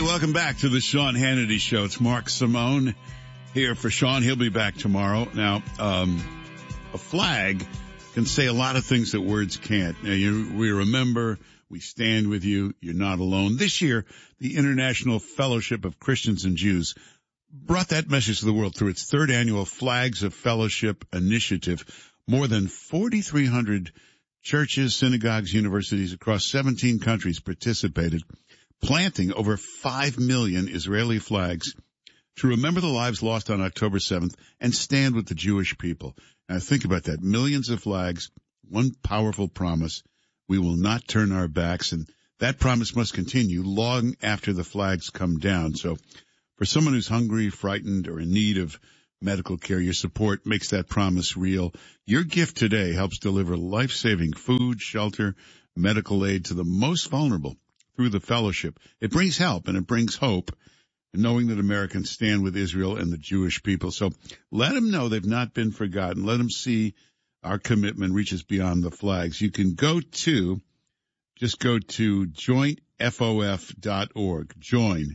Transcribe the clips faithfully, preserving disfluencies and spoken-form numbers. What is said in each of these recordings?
welcome back to the Sean Hannity Show. It's Mark Simone here for Sean. He'll be back tomorrow. Now, um, a flag can say a lot of things that words can't. Now, you, we remember, we stand with you, you're not alone. This year, the International Fellowship of Christians and Jews brought that message to the world through its third annual Flags of Fellowship initiative. More than forty-three hundred churches, synagogues, universities across seventeen countries participated, planting over five million Israeli flags to remember the lives lost on October seventh and stand with the Jewish people. Now think about that. Millions of flags, one powerful promise. We will not turn our backs, and that promise must continue long after the flags come down. So for someone who's hungry, frightened, or in need of medical care, your support makes that promise real. Your gift today helps deliver life-saving food, shelter, medical aid to the most vulnerable through the fellowship. It brings help and it brings hope, knowing that Americans stand with Israel and the Jewish people. So let them know they've not been forgotten. Let them see our commitment reaches beyond the flags. You can go to, just go to join F O F dot org. Join.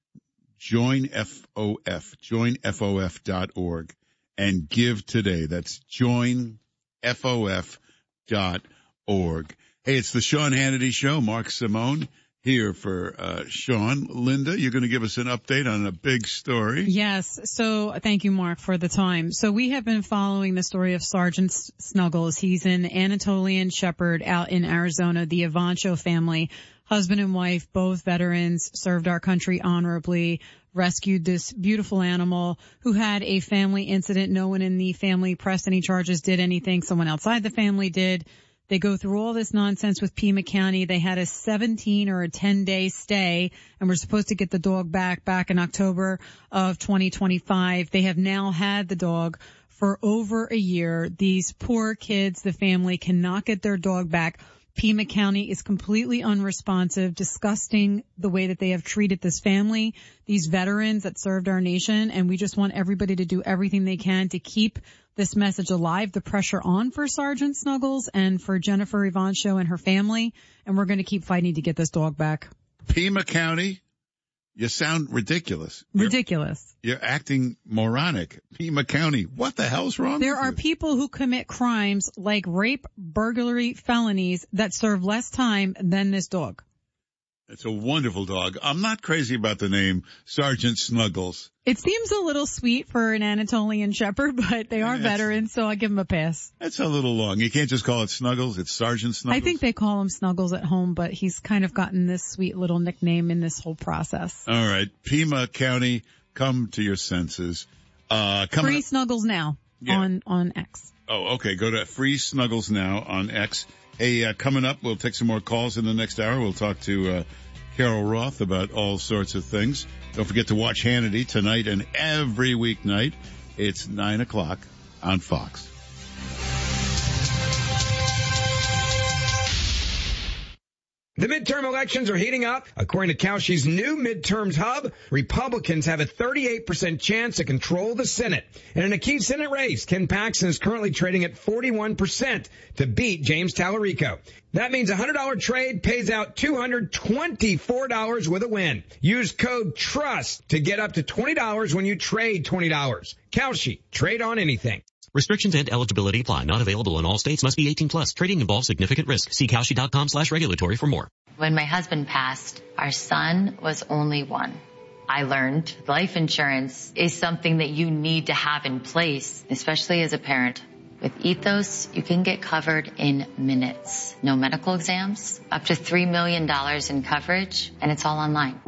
Join F O F. Join F O F dot org and give today. That's join F O F dot org. Hey, it's the Sean Hannity Show. Mark Simone here for uh Sean. Linda, you're going to give us an update on a big story. Yes. So thank you, Mark, for the time. So we have been following the story of Sergeant Snuggles. He's an Anatolian Shepherd out in Arizona, the Avancho family. Husband and wife, both veterans, served our country honorably, rescued this beautiful animal who had a family incident. No one in the family pressed any charges, did anything. Someone outside the family did. They go through all this nonsense with Pima County. They had a seventeen or a ten day stay and were supposed to get the dog back back in October of twenty twenty-five. They have now had the dog for over a year. These poor kids, the family, cannot get their dog back. Pima County is completely unresponsive, disgusting the way that they have treated this family, these veterans that served our nation, and we just want everybody to do everything they can to keep this message alive, the pressure on for Sergeant Snuggles and for Jennifer Evancho and her family, and we're going to keep fighting to get this dog back. Pima County, you sound ridiculous. Ridiculous. You're, you're acting moronic. Pima County, what the hell's wrong There with are you? people who commit crimes like rape, burglary, felonies that serve less time than this dog. It's a wonderful dog. I'm not crazy about the name Sergeant Snuggles. It seems a little sweet for an Anatolian Shepherd, but they are Yeah, veterans, so I give them a pass. That's a little long. You can't just call it Snuggles. It's Sergeant Snuggles. I think they call him Snuggles at home, but he's kind of gotten this sweet little nickname in this whole process. All right. Pima County, come to your senses. Uh, come Free up. Snuggles now Yeah. on, on X. Oh, okay. Go to Free Snuggles now on X. Hey, uh, coming up, we'll take some more calls in the next hour. We'll talk to uh, Carol Roth about all sorts of things. Don't forget to watch Hannity tonight and every weeknight. It's nine o'clock on Fox. The midterm elections are heating up. According to Kalshi's new midterms hub, Republicans have a thirty-eight percent chance to control the Senate. And in a key Senate race, Ken Paxton is currently trading at forty-one percent to beat James Tallarico. That means a one hundred dollars trade pays out two hundred twenty-four dollars with a win. Use code TRUST to get up to twenty dollars when you trade twenty dollars. Kalshi, trade on anything. Restrictions and eligibility apply. Not available in all states. Must be eighteen plus. Trading involves significant risk. See Kalshi.com slash regulatory for more. When my husband passed, our son was only one. I learned life insurance is something that you need to have in place, especially as a parent. With Ethos, you can get covered in minutes. No medical exams, up to three million dollars in coverage, and it's all online.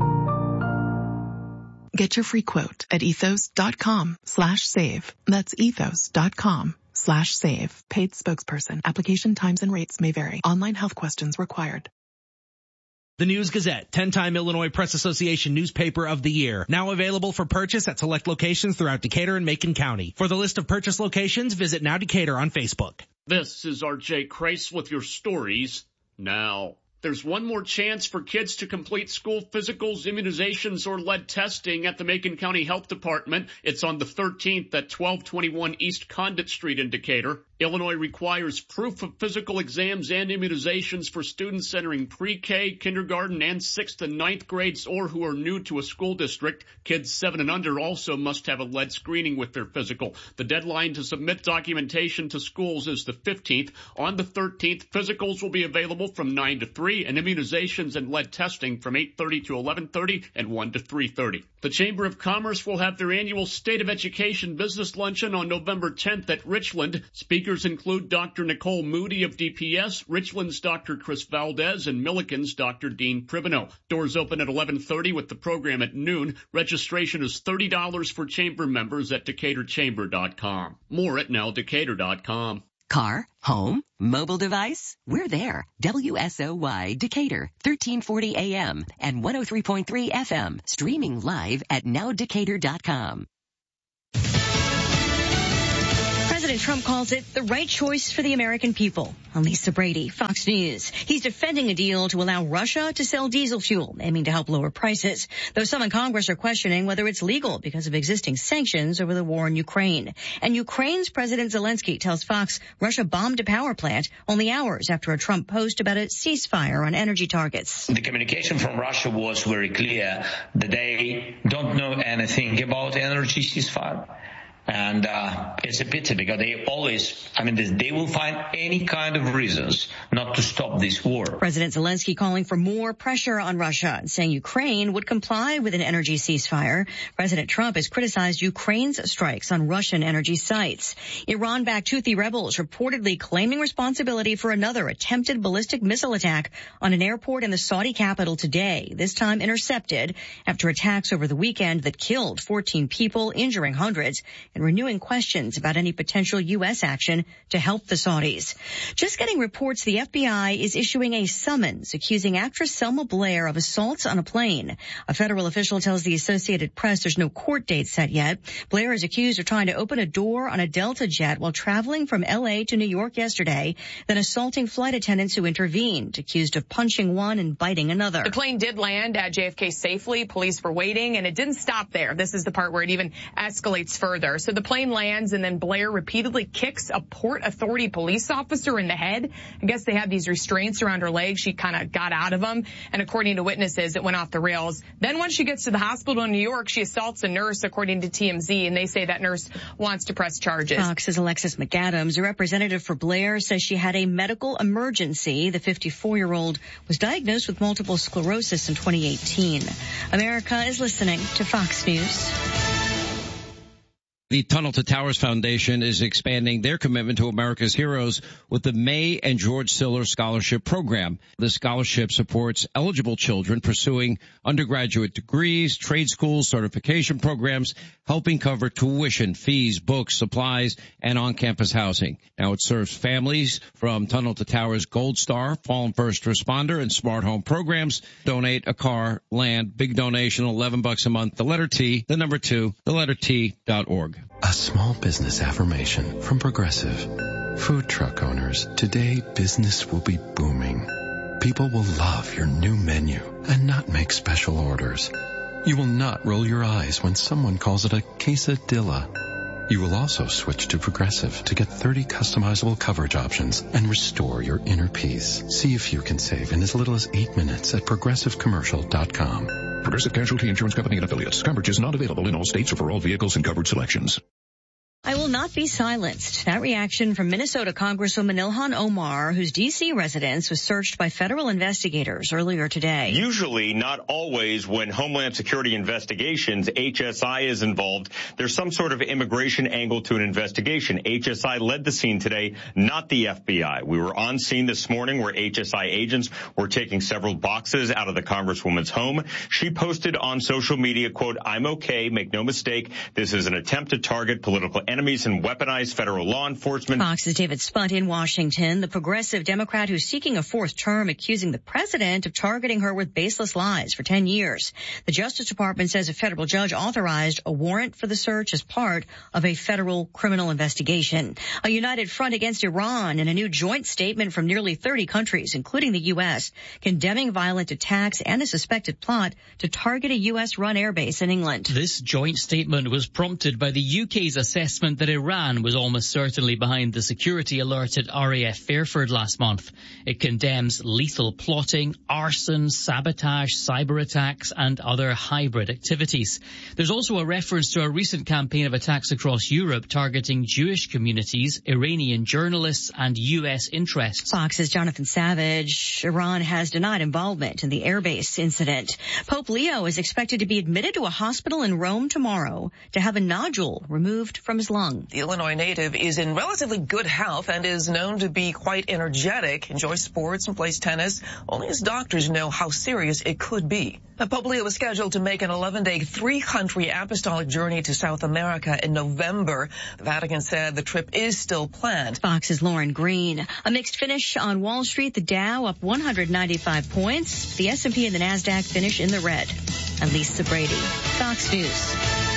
Get your free quote at ethos.com slash save. That's ethos.com slash save. Paid spokesperson. Application times and rates may vary. Online health questions required. The News Gazette, ten-time Illinois Press Association Newspaper of the Year. Now available for purchase at select locations throughout Decatur and Macon County. For the list of purchase locations, visit Now Decatur on Facebook. This is R J Kreis with your stories now. There's one more chance for kids to complete school physicals, immunizations, or lead testing at the Macon County Health Department. It's on the thirteenth at twelve twenty-one East Condit Street in Decatur. Illinois requires proof of physical exams and immunizations for students entering pre-K, kindergarten, and sixth and ninth grades or who are new to a school district. Kids seven and under also must have a lead screening with their physical. The deadline to submit documentation to schools is the fifteenth. On the thirteenth, physicals will be available from nine to three and immunizations and lead testing from eight thirty to eleven thirty and one to three thirty. The Chamber of Commerce will have their annual State of Education Business Luncheon on November tenth at Richland. Speakers include Doctor Nicole Moody of D P S, Richland's Doctor Chris Valdez, and Milliken's Doctor Dean Pribino. Doors open at eleven thirty with the program at noon. Registration is thirty dollars for Chamber members at Decatur Chamber dot com. More at now Decatur dot com. Car, home, mobile device, we're there. W S O Y Decatur, thirteen forty A M and one oh three point three F M. Streaming live at now Decatur dot com. President Trump calls it the right choice for the American people. I'm Lisa Brady, Fox News. He's defending a deal to allow Russia to sell diesel fuel, aiming to help lower prices, though some in Congress are questioning whether it's legal because of existing sanctions over the war in Ukraine. And Ukraine's President Zelensky tells Fox Russia bombed a power plant only hours after a Trump post about a ceasefire on energy targets. The communication from Russia was very clear that they don't know anything about energy ceasefire. And uh it's a pity because they always, I mean, they will find any kind of reasons not to stop this war. President Zelensky calling for more pressure on Russia and saying Ukraine would comply with an energy ceasefire. President Trump has criticized Ukraine's strikes on Russian energy sites. Iran-backed Houthi rebels reportedly claiming responsibility for another attempted ballistic missile attack on an airport in the Saudi capital today, this time intercepted after attacks over the weekend that killed fourteen people, injuring hundreds, and renewing questions about any potential U S action to help the Saudis. Just getting reports the F B I is issuing a summons accusing actress Selma Blair of assaults on a plane. A federal official tells the Associated Press there's no court date set yet. Blair is accused of trying to open a door on a Delta jet while traveling from L A to New York yesterday, then assaulting flight attendants who intervened, accused of punching one and biting another. The plane did land at J F K safely. Police were waiting, and it didn't stop there. This is the part where it even escalates further. So the plane lands, and then Blair repeatedly kicks a Port Authority police officer in the head. I guess they had these restraints around her legs. She kind of got out of them, and according to witnesses, it went off the rails. Then once she gets to the hospital in New York, she assaults a nurse, according to T M Z, and they say that nurse wants to press charges. Fox's Alexis McAdams, a representative for Blair, says she had a medical emergency. The fifty-four-year-old was diagnosed with multiple sclerosis in twenty eighteen. America is listening to Fox News. The Tunnel to Towers Foundation is expanding their commitment to America's heroes with the May and George Siller Scholarship Program. The scholarship supports eligible children pursuing undergraduate degrees, trade schools, certification programs, helping cover tuition, fees, books, supplies, and on-campus housing. Now it serves families from Tunnel to Towers Gold Star, Fallen First Responder, and Smart Home programs. Donate a car, land, big donation, eleven bucks a month. The letter T, the number two, the letter T dot org. A small business affirmation from Progressive. Food truck owners, today business will be booming. People will love your new menu and not make special orders. You will not roll your eyes when someone calls it a quesadilla. You will also switch to Progressive to get thirty customizable coverage options and restore your inner peace. See if you can save in as little as eight minutes at progressive commercial dot com. Progressive Casualty Insurance Company and Affiliates. Coverage is not available in all states or for all vehicles and covered selections. I will not be silenced. That reaction from Minnesota Congresswoman Ilhan Omar, whose D C residence was searched by federal investigators earlier today. Usually, not always, when Homeland Security investigations, H S I is involved. There's some sort of immigration angle to an investigation. H S I led the scene today, not the F B I. We were on scene this morning where H S I agents were taking several boxes out of the Congresswoman's home. She posted on social media, quote, "I'm okay. Make no mistake. This is an attempt to target political enemies and weaponize federal law enforcement." Fox's David Sputt in Washington. The progressive Democrat who's seeking a fourth term, accusing the president of targeting her with baseless lies for ten years. The Justice Department says a federal judge authorized a warrant for the search as part of a federal criminal investigation. A united front against Iran and a new joint statement from nearly thirty countries, including the U S, condemning violent attacks and a suspected plot to target a U S-run airbase in England. This joint statement was prompted by the U K's assessment announcement that Iran was almost certainly behind the security alert at R A F Fairford last month. It condemns lethal plotting, arson, sabotage, cyber attacks, and other hybrid activities. There's also a reference to a recent campaign of attacks across Europe targeting Jewish communities, Iranian journalists, and U S interests. Fox's Jonathan Savage. Iran has denied involvement in the airbase incident. Pope Leo is expected to be admitted to a hospital in Rome tomorrow to have a nodule removed from his lung. The Illinois native is in relatively good health and is known to be quite energetic, enjoys sports and plays tennis. Only his doctors know how serious it could be. Now, Pope Leo is scheduled to make an eleven-day, three-country apostolic journey to South America in November. The Vatican said the trip is still planned. Fox's Lauren Green. A mixed finish on Wall Street. The Dow up one hundred ninety-five points. The S and P and the NASDAQ finish in the red. I'm Lisa Brady, Fox News.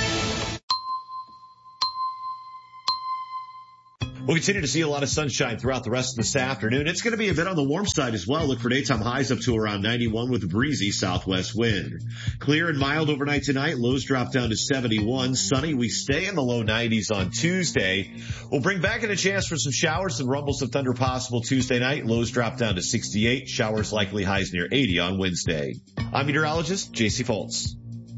We'll continue to see a lot of sunshine throughout the rest of this afternoon. It's going to be a bit on the warm side as well. Look for daytime highs up to around ninety-one with a breezy southwest wind. Clear and mild overnight tonight. Lows drop down to seventy-one. Sunny. We stay in the low nineties on Tuesday. We'll bring back in a chance for some showers and rumbles of thunder possible Tuesday night. Lows drop down to sixty-eight. Showers likely, highs near eighty on Wednesday. I'm meteorologist J C Foltz.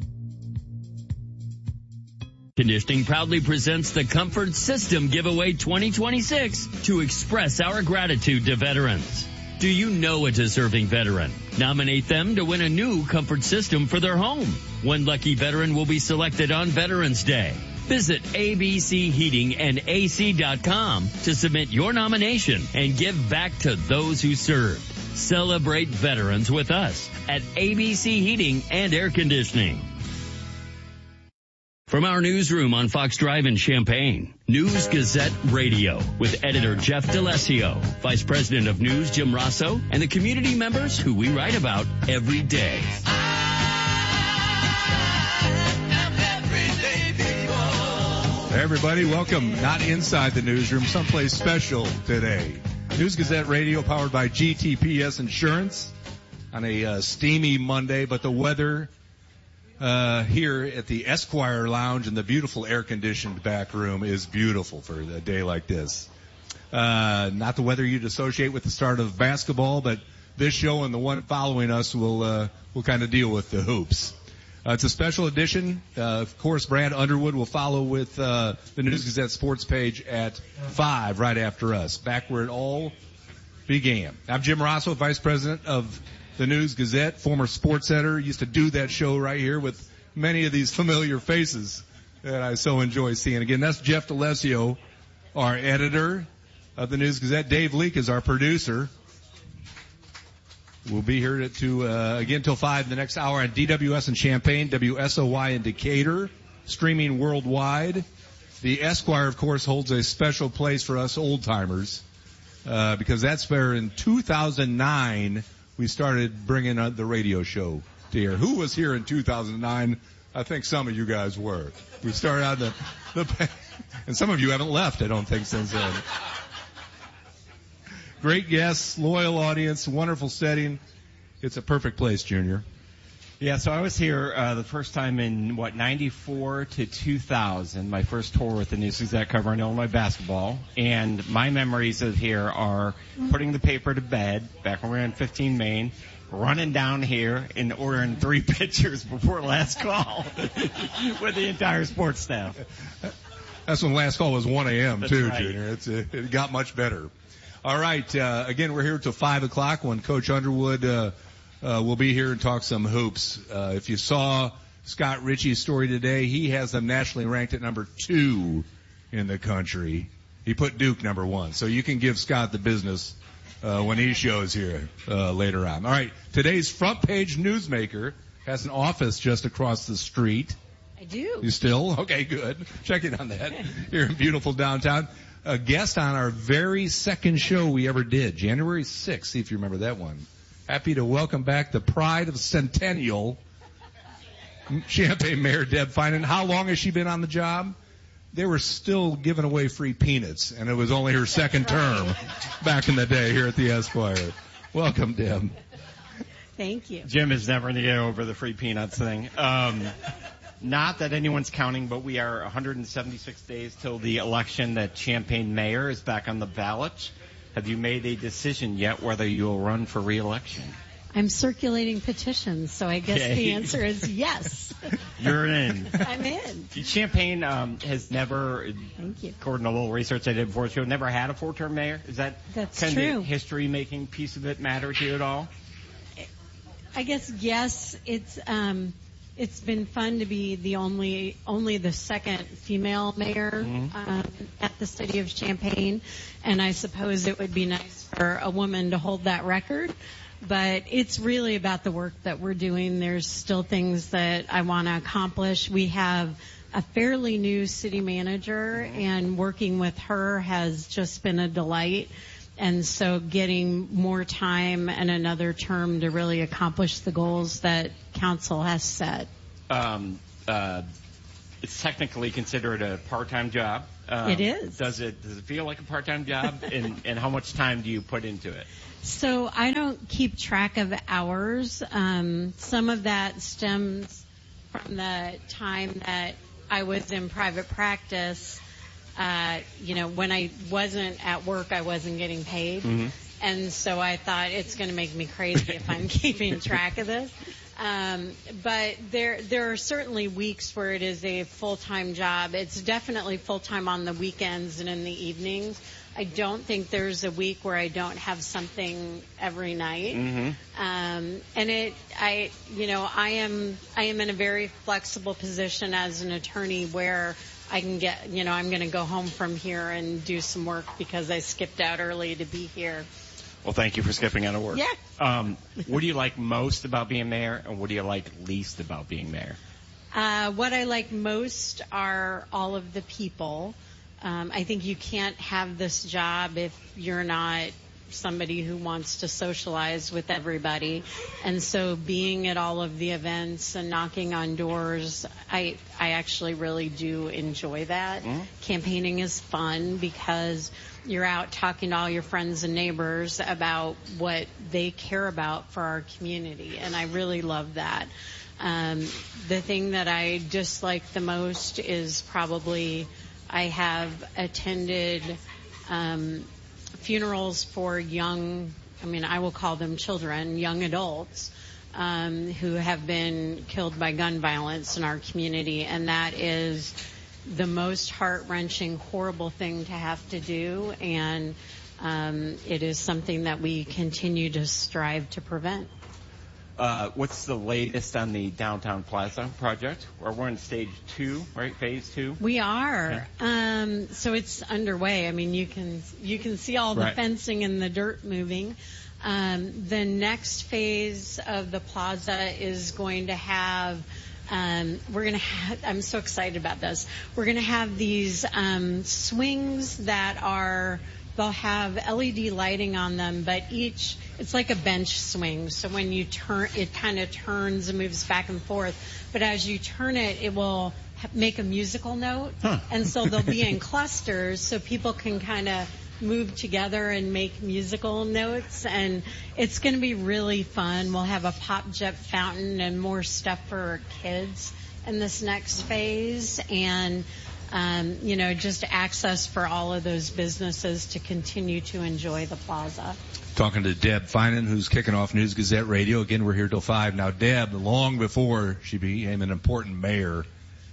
Conditioning proudly presents the Comfort System Giveaway twenty twenty-six to express our gratitude to veterans. Do you know a deserving veteran? Nominate them to win a new Comfort System for their home. One lucky veteran will be selected on Veterans Day. Visit A B C Heating and A C dot com to submit your nomination and give back to those who served. Celebrate veterans with us at A B C Heating and Air Conditioning. From our newsroom on Fox Drive in Champaign, News Gazette Radio with editor Jeff DeLessio, vice president of news Jim Rosso, and the community members who we write about every day. Hey everybody, welcome. Not inside the newsroom, someplace special today. News Gazette Radio powered by G T P S Insurance on a uh, steamy Monday, but the weather Uh, here at the Esquire Lounge in the beautiful air-conditioned back room is beautiful for a day like this. Uh, not the weather you'd associate with the start of basketball, but this show and the one following us will, uh, will kind of deal with the hoops. Uh, it's a special edition. Uh, of course, Brad Underwood will follow with, uh, the News Gazette sports page at five right after us, back where it all began. I'm Jim Rosso, vice president of the News Gazette, former sports editor, used to do that show right here with many of these familiar faces that I so enjoy seeing. Again, that's Jeff DeLessio, our editor of the News Gazette. Dave Leake is our producer. We'll be here to, uh, again till five the next hour on D W S in Champaign, W S O Y in Decatur, streaming worldwide. The Esquire, of course, holds a special place for us old-timers, uh, because that's where in two thousand nine we started bringing uh, the radio show to here. Who was here in two thousand nine? I think some of you guys were. We started out the, the, and some of you haven't left, I don't think, since then. Great guests, loyal audience, wonderful setting. It's a perfect place, Junior. Yeah, so I was here uh, the first time in, what, ninety-four to two thousand, my first tour with the News Gazette covering Illinois basketball. And my memories of here are putting the paper to bed, back when we were on fifteen Main, running down here and ordering three pitchers before last call with the entire sports staff. That's when last call was one a.m. too, right. Junior. It's, uh, it got much better. All right, uh, again, we're here till five o'clock when Coach Underwood uh Uh, we'll be here and talk some hoops. Uh, if you saw Scott Ritchie's story today, he has them nationally ranked at number two in the country. He put Duke number one. So you can give Scott the business, uh, when he shows here, uh, later on. All right. Today's front page newsmaker has an office just across the street. I do. You still? Okay, good. Checking on that here in beautiful downtown. A guest on our very second show we ever did, January sixth. See if you remember that one. Happy to welcome back the pride of Centennial, Champaign Mayor Deb Finan. How long has she been on the job? They were still giving away free peanuts, and it was only her second term back in the day here at the Esquire. Welcome, Deb. Thank you. Jim is never going to get over the free peanuts thing. Um, not that anyone's counting, but we are one hundred seventy-six days till the election that Champaign mayor is back on the ballot. Have you made a decision yet whether you'll run for re-election? I'm circulating petitions, so I guess Okay. the answer is yes. You're in. I'm in. Champaign um, has never, Thank you. according to a little research I did before the show, never had a four-term mayor. Is that That's kind true. of the history-making piece of it matter to you at all? I guess yes. It's um, it's been fun to be the only only the second female mayor Mm-hmm. um, at the city of Champaign, and I suppose it would be nice for a woman to hold that record. But it's really about the work that we're doing. There's still things that I want to accomplish. We have a fairly new city manager, and working with her has just been a delight. And so getting more time and another term to really accomplish the goals that council has set. Um, uh, it's technically considered a part-time job. Um, It is. Does it does it feel like a part-time job? and, and how much time do you put into it? So I don't keep track of hours. Um, some of that stems from the time that I was in private practice. Uh, you know, when I wasn't at work, I wasn't getting paid. Mm-hmm. And so I thought it's going to make me crazy if I'm keeping track of this. Um, but there, there are certainly weeks where it is a full-time job. It's definitely full-time on the weekends and in the evenings. I don't think there's a week where I don't have something every night. Mm-hmm. Um, and it, I, you know, I am, I am in a very flexible position as an attorney where I can get, you know, I'm going to go home from here and do some work because I skipped out early to be here. Well, thank you for skipping out of work. Yeah. Um, what do you like most about being mayor, and what do you like least about being mayor? Uh, what I like most are all of the people. Um, I think you can't have this job if you're not somebody who wants to socialize with everybody. And so being at all of the events and knocking on doors, I I actually really do enjoy that. Mm-hmm. Campaigning is fun because you're out talking to all your friends and neighbors about what they care about for our community, and I really love that. Um, the thing that I dislike the most is probably I have attended um, funerals for young, I mean, I will call them children, young adults, um, who have been killed by gun violence in our community, and that is the most heart-wrenching, horrible thing to have to do, and um, it is something that we continue to strive to prevent. Uh, what's the latest on the Downtown Plaza project? Or we're in stage two, right? Phase two? We are. Um, so it's underway. I mean, you can you can see all the Right. fencing and the dirt moving. Um, the next phase of the plaza is going to have. Um, we're going to have, I'm so excited about this. We're going to have these um, swings that are, they'll have L E D lighting on them, but each, it's like a bench swing. So when you turn, it kind of turns and moves back and forth. But as you turn it, it will ha- make a musical note. Huh. And so they'll be in clusters so people can kind of move together and make musical notes, and it's going to be really fun. We'll have a pop jet fountain and more stuff for kids in this next phase, and um, you know, just access for all of those businesses to continue to enjoy the plaza. Talking to Deb Finan, who's kicking off News Gazette Radio. Again, we're here till five. Now, Deb, long before she became an important mayor,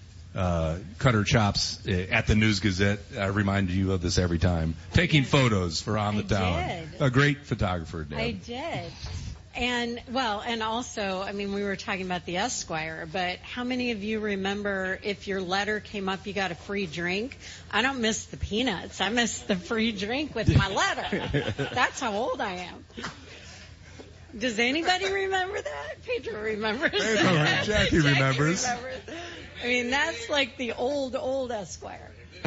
uh, cut her chops at the News Gazette. I remind you of this every time. Taking photos for On the I Town. did. A great photographer, Deb. I did. And, well, and also, I mean, we were talking about the Esquire, but how many of you remember if your letter came up, you got a free drink? I don't miss the peanuts. I miss the free drink with my letter. That's how old I am. Does anybody remember that? Pedro remembers. Pedro, that. Jackie remembers. remembers. I mean, that's like the old, old Esquire.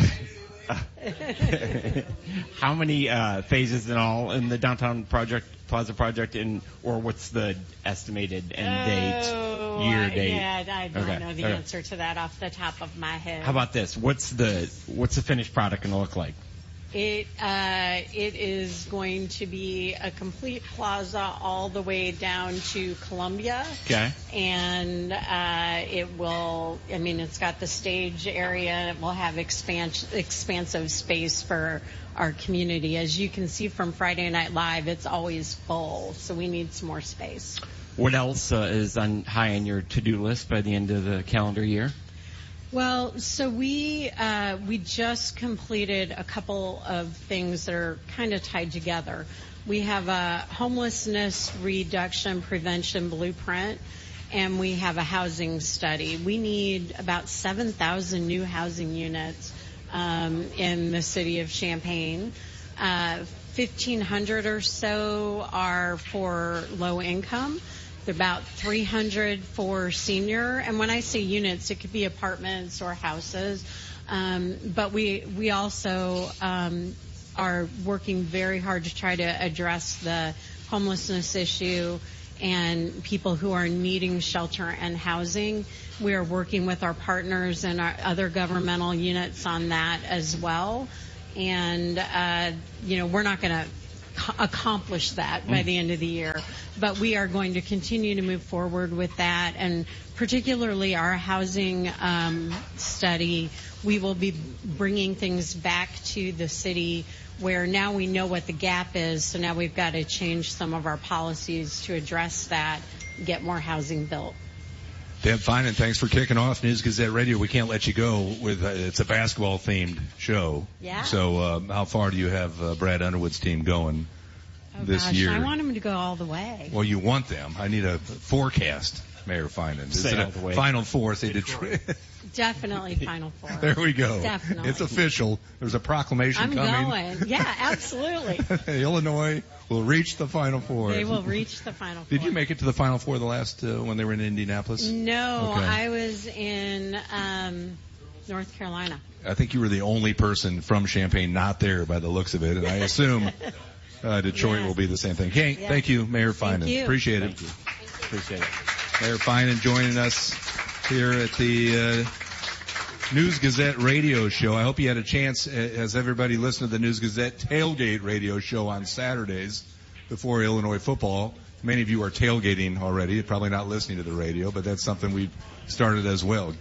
How many uh, phases in all in the Downtown Project Plaza project, in, or what's the estimated end date, Oh, year I- date? Yeah, I don't Okay, know the okay. answer to that off the top of my head. How about this? What's the what's the finished product going to look like? It uh, it is going to be a complete plaza all the way down to Columbia. Okay. And uh, it will, I mean, it's got the stage area. It will have expans- expansive space for our community. As you can see from Friday Night Live, it's always full, so we need some more space. What else uh, is on high on your to-do list by the end of the calendar year? Well, so we uh, we just completed a couple of things that are kind of tied together. We have a homelessness reduction prevention blueprint, and we have a housing study. We need about seven thousand new housing units um, in the city of Champaign. Uh, fifteen hundred or so are for low income. About three hundred for senior, and when I say units, it could be apartments or houses. Um, but we we also um, are working very hard to try to address the homelessness issue and people who are needing shelter and housing. We are working with our partners and our other governmental units on that as well. And uh, you know, we're not going to accomplish that by the end of the year. But we are going to continue to move forward with that, and particularly our housing um, study, we will be bringing things back to the city where now we know what the gap is, so now we've got to change some of our policies to address that, get more housing built. Deb Finan, thanks for kicking off News Gazette Radio. We can't let you go with uh, it's a basketball themed show. Yeah. So uh, how far do you have uh, Brad Underwood's team going oh, this gosh, year? I want them to go all the way. Well, you want them. I need a forecast, Mayor Finan. Is Say it all a the way. Final Four? Say Detroit. Definitely Final Four. There we go. Definitely. It's official. There's a proclamation I'm coming. going. Yeah, absolutely. Illinois will reach the Final Four. They will reach the Final Four. Did you make it to the Final Four the last uh, when they were in Indianapolis? No, Okay. I was in um, North Carolina. I think you were the only person from Champaign not there by the looks of it, and I assume uh, Detroit Yes. will be the same thing. Okay, Yes. thank you, Mayor Thank Finan. you. Appreciate it. Thank you. Appreciate it. Mayor Finan joining us here at the uh, News Gazette radio show. I hope you had a chance, uh, as everybody listened to the News Gazette tailgate radio show on Saturdays before Illinois football. Many of you are tailgating already, probably not listening to the radio, but that's something we've started as well.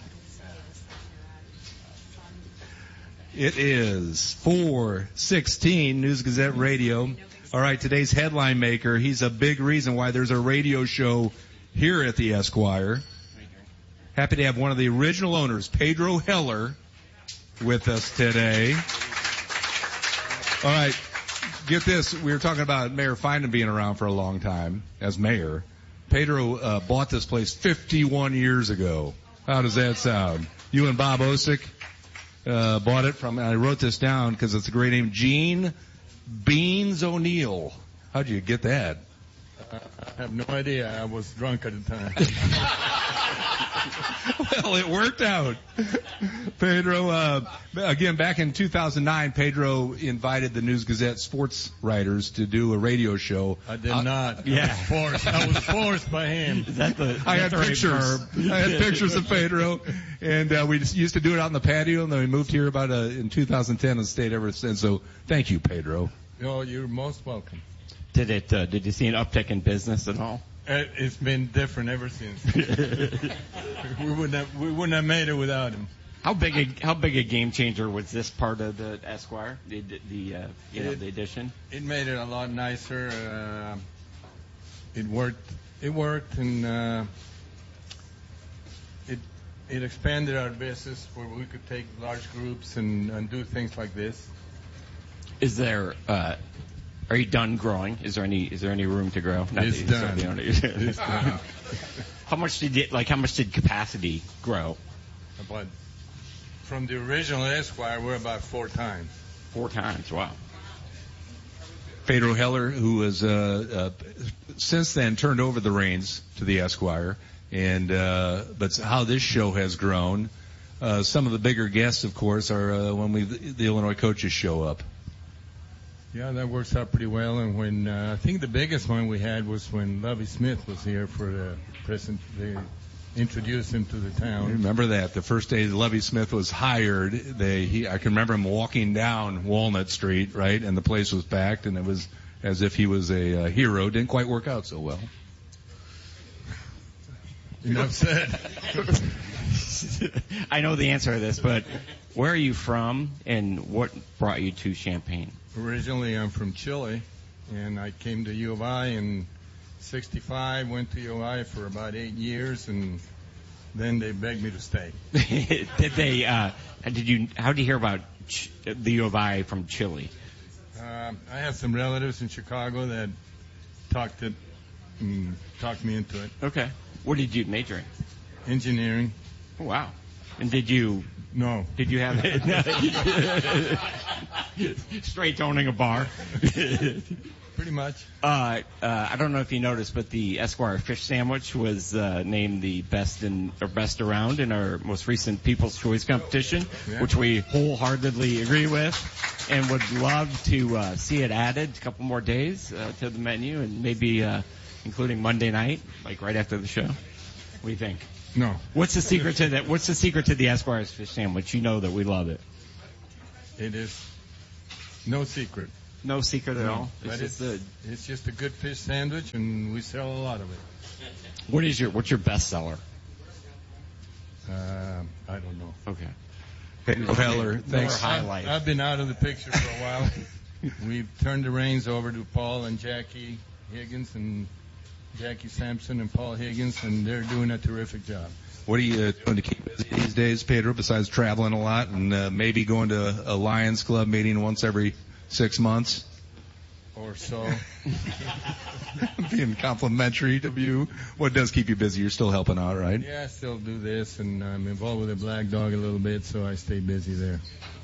It is four sixteen News Gazette Radio. All right, today's headline maker, he's a big reason why there's a radio show here at the Esquire. Happy to have one of the original owners, Pedro Heller, with us today. All right, get this. We were talking about Mayor Finan being around for a long time as mayor. Pedro uh, bought this place fifty-one years ago. How does that sound? You and Bob Osick uh, bought it from, and I wrote this down because it's a great name, Gene Beans O'Neill. How'd you get that? Uh, I have no idea. I was drunk at the time. Well, it worked out. Pedro, uh, again, back in two thousand nine, Pedro invited the News Gazette sports writers to do a radio show. I did uh, not. Yeah. I was forced. I was forced by him. Is that the, I had the right pictures. verb? I had pictures of Pedro, and uh, we just used to do it out on the patio, and then we moved here about uh, in two thousand ten and stayed ever since. So thank you, Pedro. Oh, you're most welcome. Did it? Uh, did you see an uptick in business at all? It, it's been different ever since. we wouldn't have, we wouldn't have made it without him. How big a how big a game changer was this part of the Esquire? The the uh, you know It- the addition. It made it a lot nicer. Uh, it worked. It worked, and uh, it it expanded our business where we could take large groups and, and do things like this. Is there? Uh, are you done growing? Is there any? Is there any room to grow? Not It's that you done. certainly don't- It's done. How much did it, like? How much did capacity grow? But from the original Esquire, we're about four times. Four times. Wow. Pedro Heller, who has uh, uh, since then turned over the reins to the Esquire, and uh, but how this show has grown. Uh, some of the bigger guests, of course, are uh, when we the Illinois coaches show up. Yeah, that works out pretty well. And when uh, I think the biggest one we had was when Lovie Smith was here for the present the introduced him to the I town. remember that. The first day Lovie Smith was hired, they he I can remember him walking down Walnut Street, right, and the place was packed, and it was as if he was a uh, hero. Didn't quite work out so well. Enough said. I know the answer to this, but where are you from, and what brought you to Champaign? Originally, I'm from Chile, and I came to U of I in sixty-five, went to U of I for about eight years, and then they begged me to stay. Did they, uh, did you, how did you hear about Ch- the U of I from Chile? Uh, I have some relatives in Chicago that talked it, mm, talked me into it. Okay. What did you major in? Engineering. Oh, wow. And did you? No. Did you have it? Straight to owning a bar. Pretty much. Uh, uh, I don't know if you noticed, but the Esquire fish sandwich was uh, named the best in or best around in our most recent People's Choice competition, Yeah. which we wholeheartedly agree with, and would love to uh, see it added a couple more days uh, to the menu, and maybe uh, including Monday night, like right after the show. What do you think? No. What's the secret to that? What's the secret to the Esquire's fish sandwich? You know that we love it. It is no secret. No secret at No, all. but It's just it's, a, it's just a good fish sandwich, and we sell a lot of it. what is your what's your best seller? Uh, I don't know. Okay. Pedro Heller, thanks. More highlight. I've been out of the picture for a while. We've turned the reins over to Paul and Jackie Higgins and Jackie Sampson and Paul Higgins, and they're doing a terrific job. What are you uh, doing to keep busy these days, Pedro, besides traveling a lot and uh, maybe going to a Lions Club meeting once every six months? Or so. Being complimentary to you. What does keep you busy? You're still helping out, right? Yeah, I still do this, and I'm involved with the Black Dog a little bit, so I stay busy there.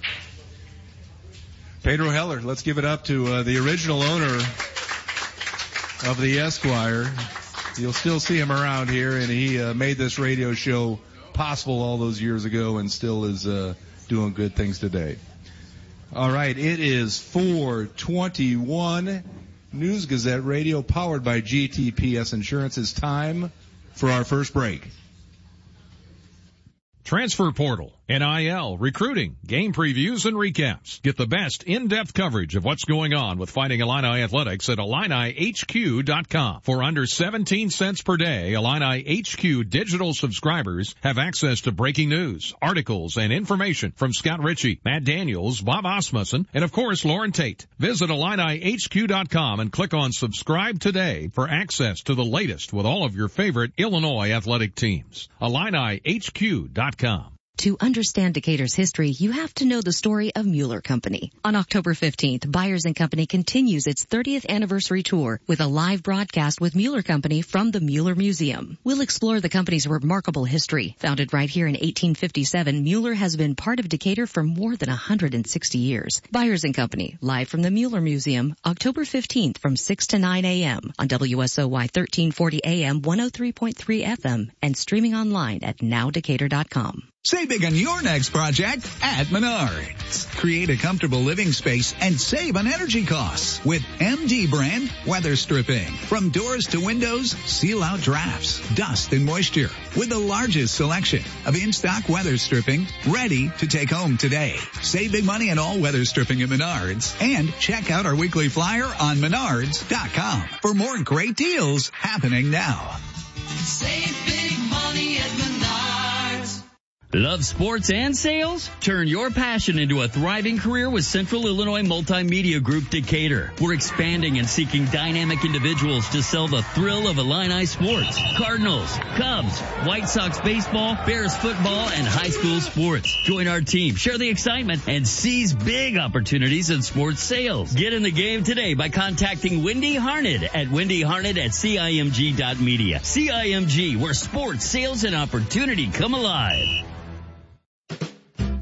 Pedro Heller, let's give it up to uh, the original owner of the Esquire. You'll still see him around here, and he uh, made this radio show possible all those years ago and still is uh, doing good things today. All right, it is four twenty-one. News Gazette Radio, powered by G T P S Insurance. It's time for our first break. Transfer portal, N I L, recruiting, game previews, and recaps. Get the best in-depth coverage of what's going on with Fighting Illini Athletics at Illini H Q dot com. For under seventeen cents per day, Illini H Q digital subscribers have access to breaking news, articles, and information from Scott Ritchie, Matt Daniels, Bob Osmussen, and of course, Lauren Tate. Visit Illini H Q dot com and click on subscribe today for access to the latest with all of your favorite Illinois athletic teams. Illini H Q dot com. To understand Decatur's history, you have to know the story of Mueller Company. On October fifteenth, Byers and Company continues its thirtieth anniversary tour with a live broadcast with Mueller Company from the Mueller Museum. We'll explore the company's remarkable history. Founded right here in eighteen fifty-seven, Mueller has been part of Decatur for more than one hundred sixty years. Byers and Company, live from the Mueller Museum, October fifteenth from six to nine a.m. on W S O Y thirteen forty A M, one oh three point three F M, and streaming online at now decatur dot com. Save big on your next project at Menards. Create a comfortable living space and save on energy costs with M D brand weather stripping. From doors to windows, seal out drafts, dust, and moisture with the largest selection of in-stock weather stripping ready to take home today. Save big money on all weather stripping at Menards and check out our weekly flyer on menards dot com for more great deals happening now. Save big money at Menards. Love sports and sales? Turn your passion into a thriving career with Central Illinois Multimedia Group Decatur. We're expanding and seeking dynamic individuals to sell the thrill of Illini sports. Cardinals, Cubs, White Sox baseball, Bears football, and high school sports. Join our team, share the excitement, and seize big opportunities in sports sales. Get in the game today by contacting Wendy Harned at wendy harned at C I M G dot media. C I M G, where sports, sales, and opportunity come alive.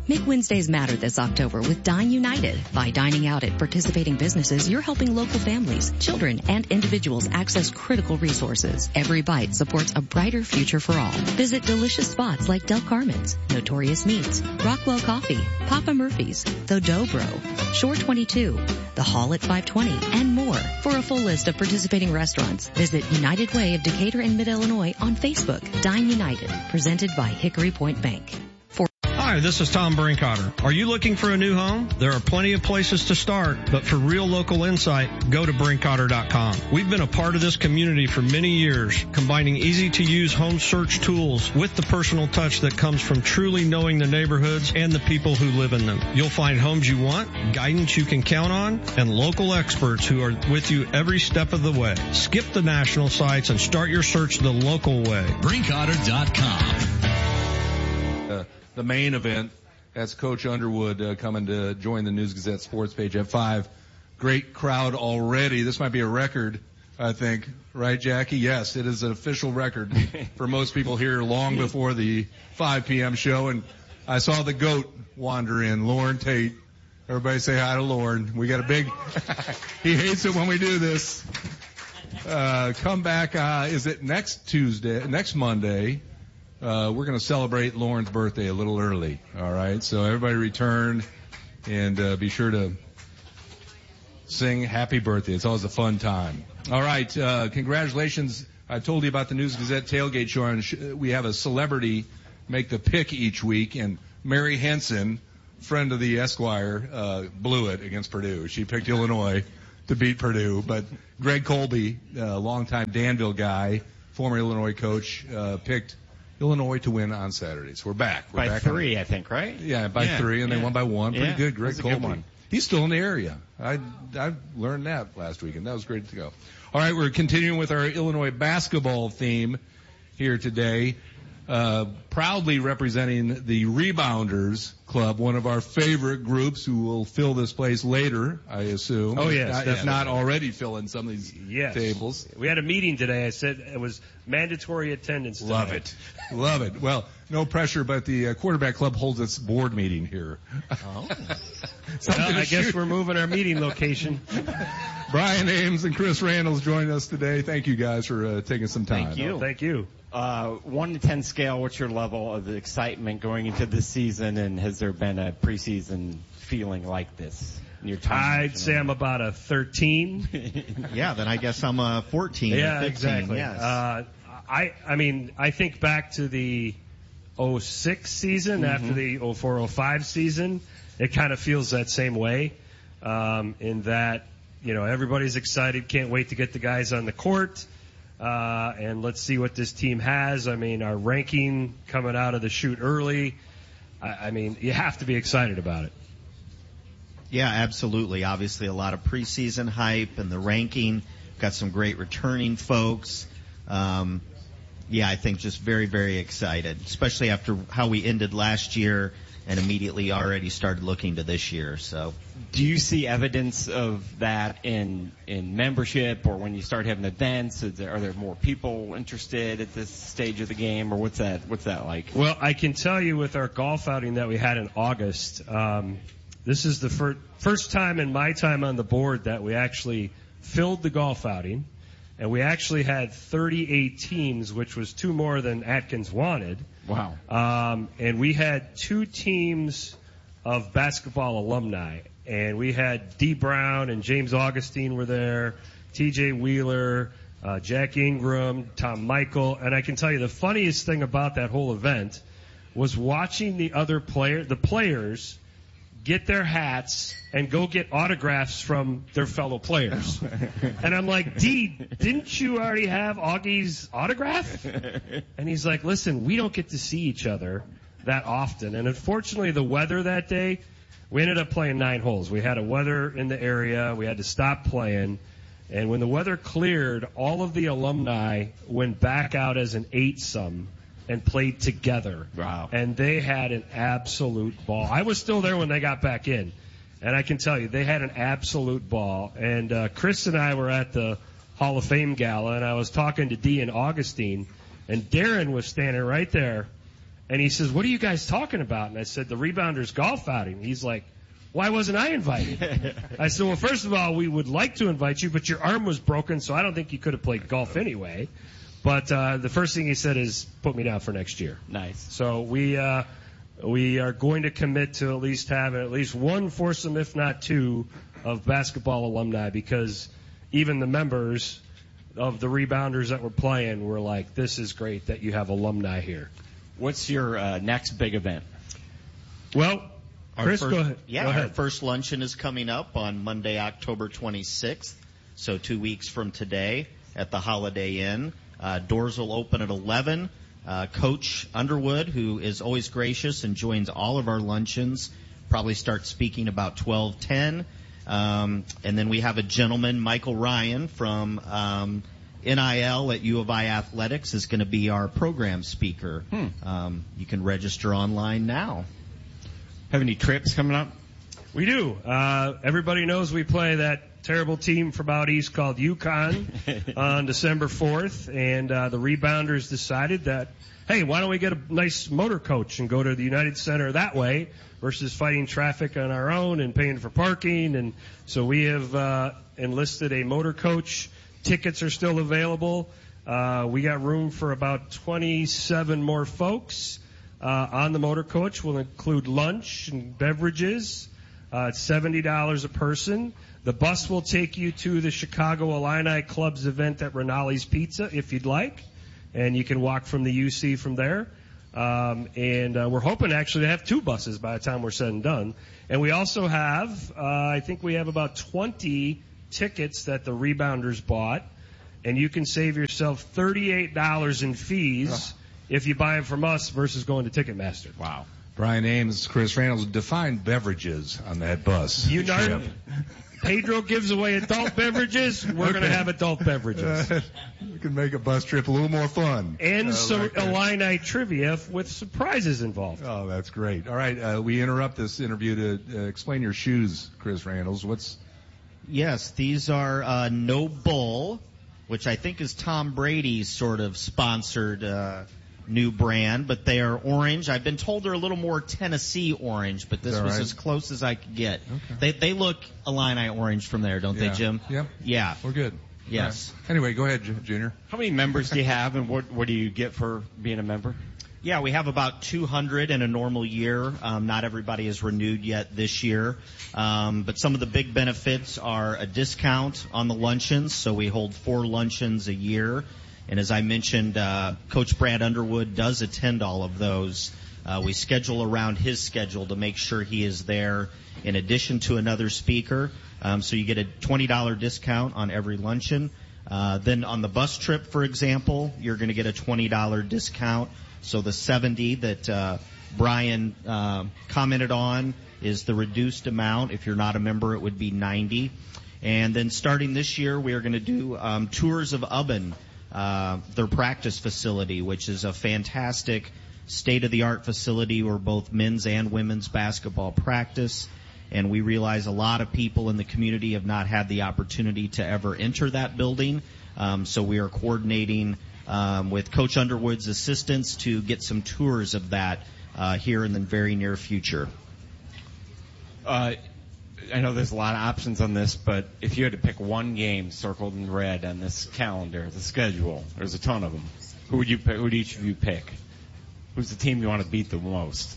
Make Wednesdays matter this October with Dine United. By dining out at participating businesses, you're helping local families, children, and individuals access critical resources. Every bite supports a brighter future for all. Visit delicious spots like Del Carmen's, Notorious Meats, Rockwell Coffee, Papa Murphy's, The Dobro, Shore twenty-two, The Hall at five twenty, and more. For a full list of participating restaurants, visit United Way of Decatur and Mid-Illinois on Facebook. Dine United, presented by Hickory Point Bank. Hi, this is Tom Brinkotter. Are you looking for a new home? There are plenty of places to start, but for real local insight, go to brinkotter dot com. We've been a part of this community for many years, combining easy-to-use home search tools with the personal touch that comes from truly knowing the neighborhoods and the people who live in them. You'll find homes you want, guidance you can count on, and local experts who are with you every step of the way. Skip the national sites and start your search the local way. brinkotter dot com. Uh, the main event, that's Coach Underwood uh, coming to join the News Gazette sports page at five. Great crowd already. This might be a record, I think. Right, Jackie? Yes, it is an official record for most people here long before the five p.m. show. And I saw the GOAT wander in, Lauren Tate. Everybody say hi to Lauren. We got a big, he hates it when we do this. Uh, come back, uh, is it next Tuesday, next Monday? Uh, we're going to celebrate Lauren's birthday a little early. All right. So everybody return and, uh, be sure to sing happy birthday. It's always a fun time. All right. Uh, congratulations. I told you about the News Gazette tailgate show. And sh- we have a celebrity make the pick each week, and Mary Henson, friend of the Esquire, uh, blew it against Purdue. She picked Illinois to beat Purdue, but Greg Colby, a uh, longtime Danville guy, former Illinois coach, uh, picked Illinois to win on Saturday. So we're back. We're by back three, on, I think, right? Yeah, by yeah, three, and yeah. they won by one. Pretty yeah, good, Greg Colby. Good He's still in the area. I I learned that last weekend. That was great to go. All right, we're continuing with our Illinois basketball theme here today. Uh, proudly representing the Rebounders Club, one of our favorite groups who will fill this place later, I assume. Oh, yes. If not, if not already filling some of these yes. tables. We had a meeting today. I said it was mandatory attendance today. Love it. Love it. Well, no pressure, but the uh, quarterback club holds its board meeting here. Oh. Well, I guess shoot. We're moving our meeting location. Brian Ames and Chris Randall's joining us today. Thank you guys for uh, taking some time. Thank you. Oh, thank you. Uh, one to ten scale, what's your level of excitement going into this season, and has there been a preseason feeling like this in your time? I'd say I'm about a thirteen. Yeah, then I guess I'm a fourteen. Yeah, or fifteen, exactly. Yes. Uh, I, I mean, I think back to the oh six season, mm-hmm. after the oh four oh five season, it kind of feels that same way, um, in that, you know, everybody's excited, can't wait to get the guys on the court. Uh, and let's see what this team has. I mean, our ranking coming out of the chute early. I, I mean, you have to be excited about it. Yeah, absolutely. Obviously, a lot of preseason hype and the ranking. Got some great returning folks. Um, yeah, I think just very, very excited, especially after how we ended last year and immediately already started looking to this year. So, do you see evidence of that in in membership, or when you start having events? Is there, are there more people interested at this stage of the game, or what's that what's that like? Well, I can tell you with our golf outing that we had in August, um, this is the fir- first time in my time on the board that we actually filled the golf outing, and we actually had thirty-eight teams, which was two more than Atkins wanted. Wow. Um, and we had two teams of basketball alumni, and we had Dee Brown and James Augustine were there, T J Wheeler, uh, Jack Ingram, Tom Michael. And I can tell you the funniest thing about that whole event was watching the other player, the players get their hats and go get autographs from their fellow players. And I'm like, Dee, didn't you already have Augie's autograph? And he's like, listen, we don't get to see each other that often. And unfortunately, the weather that day, we ended up playing nine holes. We had a weather in the area. We had to stop playing. And when the weather cleared, all of the alumni went back out as an eight-some and played together. Wow. And they had an absolute ball. I was still there when they got back in. And I can tell you, they had an absolute ball. And uh, Chris and I were at the Hall of Fame Gala, and I was talking to Dee and Augustine, and Darren was standing right there. And he says, what are you guys talking about? And I said, the Rebounders golf outing. He's like, why wasn't I invited? I said, well, first of all, we would like to invite you, but your arm was broken, so I don't think you could have played golf anyway. But uh, the first thing he said is, put me down for next year. Nice. So we uh, we are going to commit to at least having at least one foursome, if not two, of basketball alumni, because even the members of the Rebounders that were playing were like, this is great that you have alumni here. What's your uh, next big event? Well, Our Chris, first, go ahead. Yeah, go ahead. Our first luncheon is coming up on Monday, October twenty-sixth, so two weeks from today at the Holiday Inn. Uh, doors will open at eleven. Uh, Coach Underwood, who is always gracious and joins all of our luncheons, probably starts speaking about twelve ten. Um, and then we have a gentleman, Michael Ryan, from um, N I L at U of I Athletics, is going to be our program speaker. Hmm. Um, you can register online now. Have any trips coming up? We do. Uh, everybody knows we play that terrible team from out east called UConn on December fourth, and uh, the Rebounders decided that, hey, why don't we get a nice motor coach and go to the United Center that way versus fighting traffic on our own and paying for parking. And so we have uh, enlisted a motor coach. Tickets are still available. Uh, we got room for about twenty-seven more folks. Uh, on the motor coach will include lunch and beverages. Uh, it's seventy dollars a person. The bus will take you to the Chicago Illini Club's event at Rinaldi's Pizza if you'd like, and you can walk from the U C from there. Um, and uh, we're hoping actually to have two buses by the time we're said and done. And we also have, uh, I think we have about twenty tickets that the Rebounders bought, and you can save yourself thirty-eight dollars in fees oh. if you buy them from us versus going to Ticketmaster. Wow. Brian Ames, Chris Reynolds, define beverages on that bus. You know, Pedro gives away adult beverages. We're okay. going to have adult beverages. Uh, you can make a bus trip a little more fun. And uh, some like Illini trivia with surprises involved. Oh, that's great. All right, uh, we interrupt this interview to uh, explain your shoes, Chris Reynolds. What's? Yes, these are uh, No Bull, which I think is Tom Brady's sort of sponsored uh new brand, but they are orange. I've been told they're a little more Tennessee orange, but this was right? as close as I could get. Okay. They they look Illini orange from there, don't yeah. they, Jim? Yeah. Yeah. We're good. Yes. Right. Anyway, go ahead, Junior. How many members do you have, and what what do you get for being a member? Yeah, we have about two hundred in a normal year. Um, not everybody is renewed yet this year. Um, but some of the big benefits are a discount on the luncheons. So we hold four luncheons a year. And as I mentioned, uh, Coach Brad Underwood does attend all of those. Uh, we schedule around his schedule to make sure he is there in addition to another speaker. Um, so you get a twenty dollars discount on every luncheon. Uh, then on the bus trip, for example, you're going to get a twenty dollars discount. So the seventy that uh, Brian uh, commented on is the reduced amount. If you're not a member, it would be ninety. And then starting this year, we are going to do um, tours of Ubben. Uh, their practice facility, which is a fantastic state-of-the-art facility where both men's and women's basketball practice. And we realize a lot of people in the community have not had the opportunity to ever enter that building. Um, so we are coordinating um, with Coach Underwood's assistants to get some tours of that uh, here in the very near future. Uh, I know there's a lot of options on this, but if you had to pick one game circled in red on this calendar, the schedule, there's a ton of them. Who would you pick? Who would each of you pick? Who's the team you want to beat the most?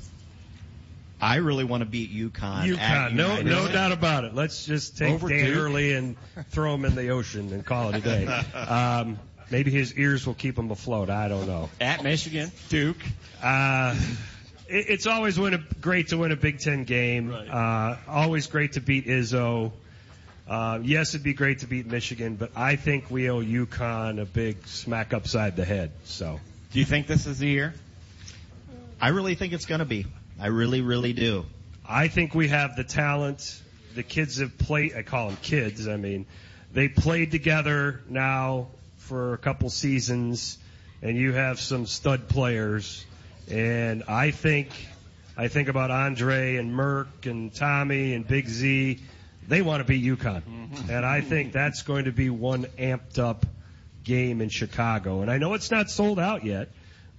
I really want to beat UConn. UConn, no, no doubt about it. Let's just take Over Dan Duke. Early and throw him in the ocean and call it a day. Um, maybe his ears will keep him afloat. I don't know. At Michigan, Duke. Uh, it, it's always win a, great to win a Big Ten game. Right. Uh, always great to beat Izzo. Uh, yes, it'd be great to beat Michigan, but I think we owe UConn a big smack upside the head. So, do you think this is the year? I really think it's going to be. I really, really do. I think we have the talent. The kids have played, I call them kids, I mean, they played together now for a couple seasons, and you have some stud players. And I think, I think about Andre and Merck and Tommy and Big Z. They want to beat UConn. Mm-hmm. And I think that's going to be one amped up game in Chicago. And I know it's not sold out yet,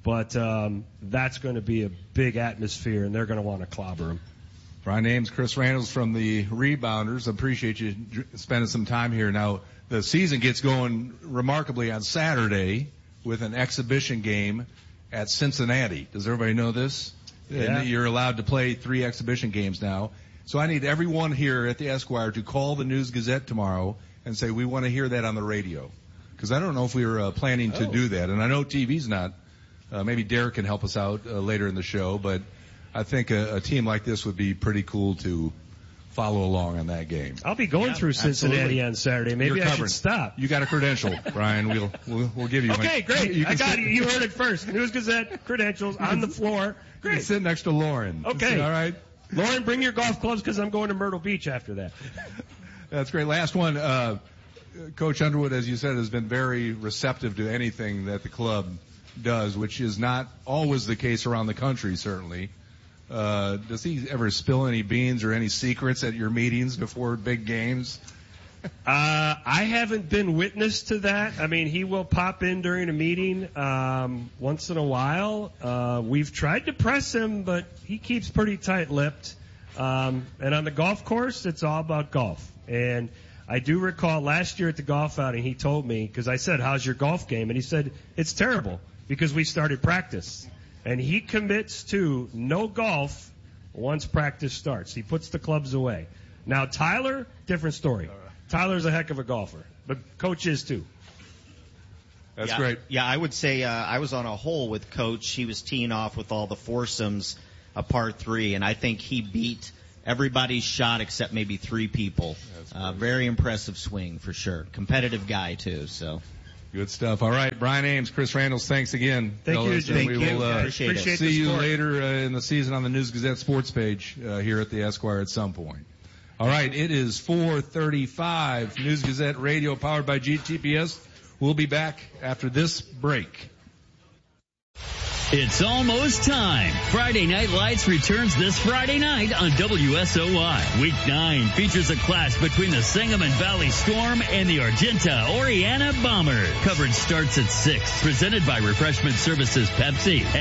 But um, that's going to be a big atmosphere, and they're going to want to clobber them. Brian Ames, Chris Randles from the Rebounders. Appreciate you spending some time here. Now, the season gets going remarkably on Saturday with an exhibition game at Cincinnati. Does everybody know this? Yeah. And you're allowed to play three exhibition games now. So I need everyone here at the Esquire to call the News-Gazette tomorrow and say, we want to hear that on the radio. Because I don't know if we were uh, planning to oh. do that. And I know T V's not. Uh, maybe Derek can help us out uh, later in the show. But I think a, a team like this would be pretty cool to follow along on that game. I'll be going yeah, through Cincinnati absolutely. on Saturday. Maybe You're I covered. should stop. You got a credential, Brian. We'll, we'll we'll give you one. Okay, great. You I got sit, it. You heard it first. News-Gazette credentials on the floor. Great. You can sit next to Lauren. Okay. All right. Lauren, bring your golf clubs because I'm going to Myrtle Beach after that. That's great. Last one. Uh, Coach Underwood, as you said, has been very receptive to anything that the club does, which is not always the case around the country, certainly. Uh, does he ever spill any beans or any secrets at your meetings before big games? Uh, I haven't been witness to that. I mean, he will pop in during a meeting um, once in a while. Uh, we've tried to press him, but he keeps pretty tight-lipped. Um, and on the golf course, it's all about golf. And I do recall last year at the golf outing, he told me, because I said, how's your golf game? And he said, it's terrible because we started practice. And he commits to no golf once practice starts. He puts the clubs away. Now, Tyler, different story. Tyler's a heck of a golfer, but Coach is too. That's yeah, great. Yeah, I would say uh, I was on a hole with Coach. He was teeing off with all the foursomes, a par three, and I think he beat everybody's shot except maybe three people. Uh, very impressive swing for sure. Competitive guy too. So. Good stuff. All right, Brian Ames, Chris Randles, thanks again. Thank fellas, you, and Thank we you. will uh, Appreciate, appreciate it. see you sport. later uh, in the season on the News-Gazette sports page uh, here at the Esquire at some point. All right, it is four thirty-five. News-Gazette Radio powered by G T P S. We'll be back after this break. It's almost time. Friday Night Lights returns this Friday night on W S O Y. Week nine features a clash between the Sangamon Valley Storm and the Argenta Oriana Bombers. Coverage starts at six. Presented by Refreshment Services Pepsi.